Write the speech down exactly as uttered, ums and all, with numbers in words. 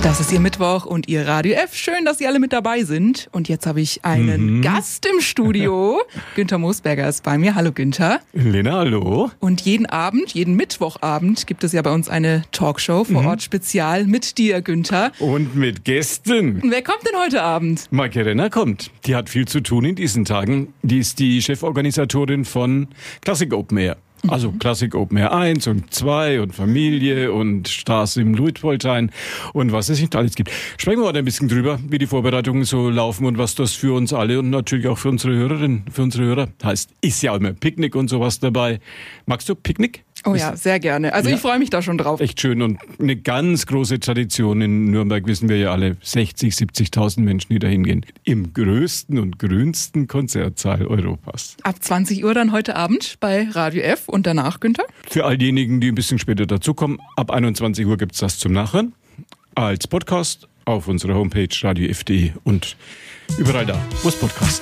Das ist Ihr Mittwoch und Ihr Radio F. Schön, dass Sie alle mit dabei sind. Und jetzt habe ich einen mhm. Gast im Studio. Günther Moosberger ist bei mir. Hallo Günther. Lena, hallo. Und jeden Abend, jeden Mittwochabend gibt es ja bei uns eine Talkshow vor mhm. Ort spezial mit dir, Günther. Und mit Gästen. Wer kommt denn heute Abend? Maike Renner kommt. Die hat viel zu tun in diesen Tagen. Die ist die Cheforganisatorin von Classic Open Air. Also Classic Open Air eins und zwei und Familie und Straße im Luitpoldhain und was es nicht alles gibt. Sprechen wir heute ein bisschen drüber, wie die Vorbereitungen so laufen und was das für uns alle und natürlich auch für unsere Hörerinnen, für unsere Hörer heißt. Ist ja auch immer Picknick und sowas dabei. Magst du Picknick? Oh ja, sehr gerne. Also ja, ich freue mich da schon drauf. Echt schön und eine ganz große Tradition. In Nürnberg wissen wir ja alle, sechzig, siebzigtausend Menschen, die da hingehen. Im größten und grünsten Konzertsaal Europas. Ab zwanzig Uhr dann heute Abend bei Radio F und danach, Günther? Für all diejenigen, die ein bisschen später dazukommen, ab einundzwanzig Uhr gibt's das zum Nachhören. Als Podcast auf unserer Homepage radio f punkt de und überall da, wo es Podcast